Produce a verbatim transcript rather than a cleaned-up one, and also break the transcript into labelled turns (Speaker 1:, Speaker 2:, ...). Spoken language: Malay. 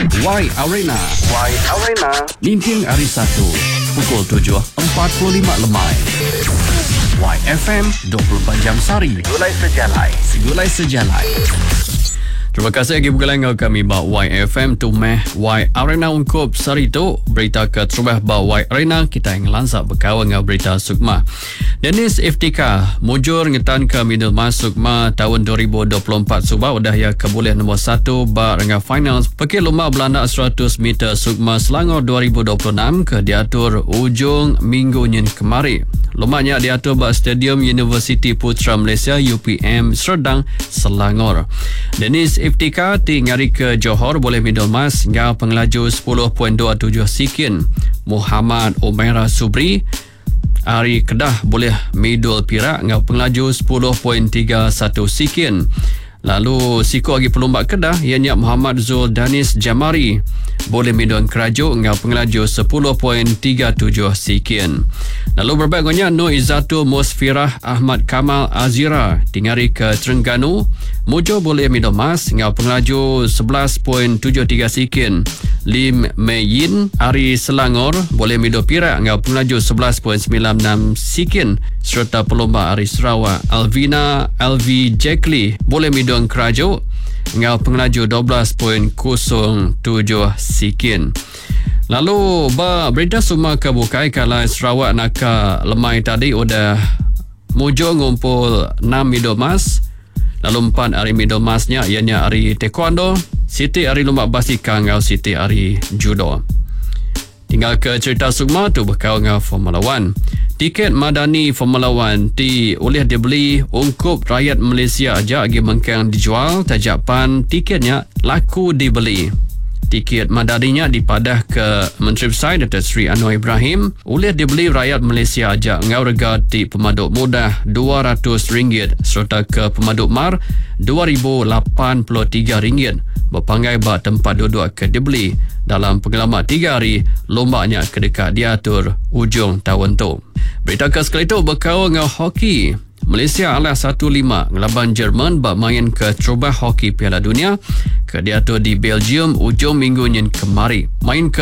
Speaker 1: Y Arena.
Speaker 2: Y Arena.
Speaker 1: Linting hari Sabtu pukul tujuh empat puluh lima lemai. Y F M dua puluh empat jam sehari.
Speaker 2: Segulai sejalai.
Speaker 1: Segulai sejalai. Terima kasih lagi bergelangau kami ba Y F M tu meh Y Arena ungkup sari tu berita ke terubah ba Y Arena kita yang lansak berkawan dengan berita sukma. Dennis Iftika mujur ngetan ke middle mas sukma tahun dua ribu dua puluh empat subah udah ya keboleh nombor satu ba dengan final pakai lomba Belanda seratus meter sukma Selangor dua ribu dua puluh enam ke diatur ujung minggu nyen kemari. Lombanya diatur ba Stadium Universiti Putra Malaysia U P M Serdang Selangor. Dennis Iftika ti ngari ke Johor boleh middle mas hingga pengelaju sepuluh perpuluhan dua tujuh sekian. Muhammad Umairah Subri Ari Kedah boleh middle Perak hingga pengelaju sepuluh perpuluhan tiga satu sekian. Lalu siku lagi pelumba Kedah ianya Muhammad Zul Danis Jamari boleh middle Kerajuk hingga pengelaju sepuluh perpuluhan tiga tujuh sekian. Lalu berbagainya Nur Izzatul Musfirah Ahmad Kamal Azira tingari ke Terengganu Mujo boleh middle mas hingga pengelaju sebelas perpuluhan tujuh tiga sekian. Lim Meyin Ari Selangor boleh middle Perak hingga pengelaju sebelas perpuluhan sembilan enam sekian. Serta pelumba Ari Sarawak Alvina Alvi Jekli boleh middle Kerajuk hingga pengelaju dua belas perpuluhan kosong tujuh sekian. Lalu ba berita semua kebukai kalau Sarawak nak lemai tadi udah mujo ngumpul enam middle mas. Lalu empat hari middle masnya ianya hari taekwondo, Siti hari lomba basikal ngau Siti hari judo. Tinggal ke cerita sukma tu berkau dengan Formula One. Tiket madani Formula One ti oleh dibeli ungkup rakyat Malaysia aja lagi mengkang dijual tajapan tiketnya laku dibeli. Tiket madaninya dipadah ke Menteri Besar Datuk Seri Anwar Ibrahim oleh dibeli rakyat Malaysia aja ngau rega ti pemaduk mudah dua ratus ringgit serta ke pemaduk mar dua ribu lapan puluh tiga ringgit. Berpanggai ba tempat duduk ke dibeli dalam pengalaman tiga hari lombanya kedekat diatur ujung tahun tu. Berita ke sekali itu berkau dengan hoki. Malaysia adalah satu lima ngelaban Jerman bak main ke terubah hoki Piala Dunia ke diatur di Belgium ujung minggu yang kemari. Main ke